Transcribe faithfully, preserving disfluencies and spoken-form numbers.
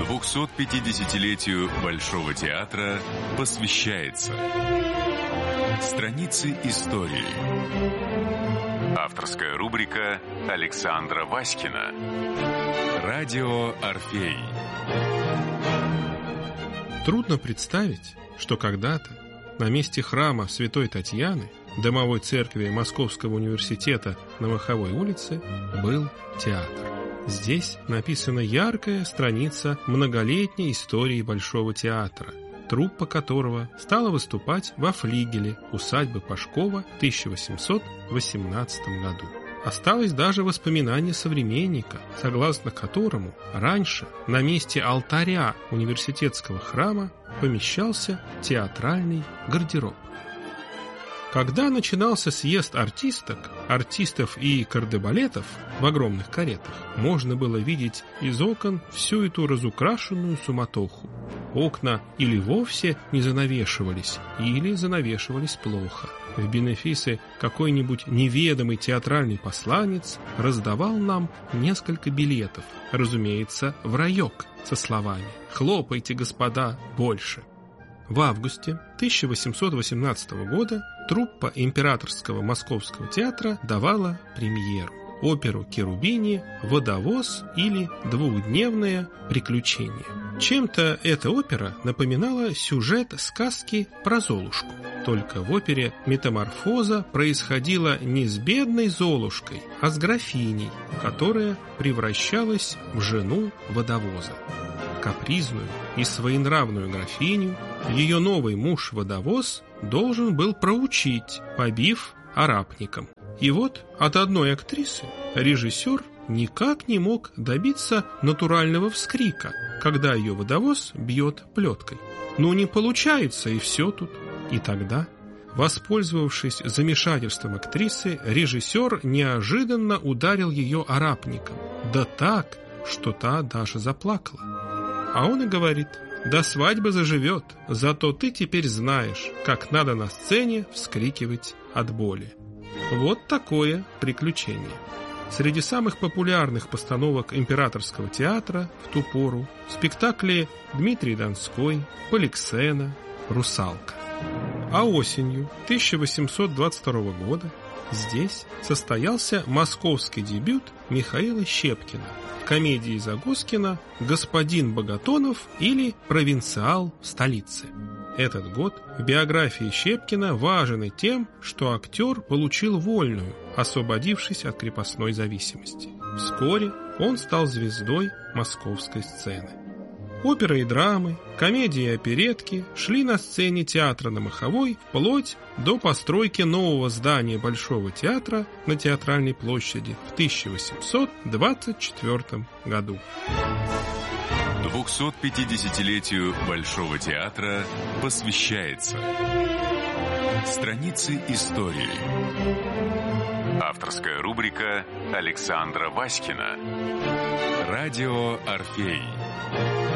двухсот-пятидесятилетию Большого театра посвящается страницы истории. Авторская рубрика Александра Васькина. Радио «Орфей». Трудно представить, что когда-то на месте храма Святой Татьяны, домовой церкви Московского университета на Маховой улице, был театр. Здесь написана яркая страница многолетней истории Большого театра, труппа которого стала выступать во флигеле усадьбы Пашкова в тысяча восемьсот восемнадцатом году. Осталось даже воспоминание современника, согласно которому раньше на месте алтаря университетского храма помещался театральный гардероб. Когда начинался съезд артисток, артистов и кардебалетов в огромных каретах, можно было видеть из окон всю эту разукрашенную суматоху. Окна или вовсе не занавешивались, или занавешивались плохо. В бенефисы какой-нибудь неведомый театральный посланец раздавал нам несколько билетов, разумеется, в раек, со словами «Хлопайте, господа, больше». В августе тысяча восемьсот восемнадцатого года труппа Императорского Московского театра давала премьеру – оперу Cherubini «Водовоз» или «Двухдневное приключение». Чем-то эта опера напоминала сюжет сказки про Золушку. Только в опере метаморфоза происходила не с бедной Золушкой, а с графиней, которая превращалась в жену водовоза. Капризную и своенравную графиню ее новый муж-водовоз должен был проучить, побив арапником. И вот от одной актрисы режиссер никак не мог добиться натурального вскрика, когда ее водовоз бьет плеткой. Ну не получается, и все тут. И тогда, воспользовавшись замешательством актрисы, режиссер неожиданно ударил ее арапником. Да так, что та даже заплакала. А он и говорит: «До свадьбы заживет, зато ты теперь знаешь, как надо на сцене вскрикивать от боли». Вот такое приключение. Среди самых популярных постановок Императорского театра в ту пору спектакли Дмитрий Донской, Поликсена, «Русалка». А осенью тысяча восемьсот двадцать второго года здесь состоялся московский дебют Михаила Щепкина в комедии Загоскина «Господин Боготонов» или «Провинциал в столице». Этот год в биографии Щепкина важен и тем, что актер получил вольную, освободившись от крепостной зависимости. Вскоре он стал звездой московской сцены. Оперы и драмы, комедии и оперетки шли на сцене театра на Маховой вплоть до постройки нового здания Большого театра на Театральной площади в тысяча восемьсот двадцать четвёртом году. двухсот-пятидесятилетию Большого театра посвящается страницы истории. Авторская рубрика Александра Васькина. Радио «Орфей».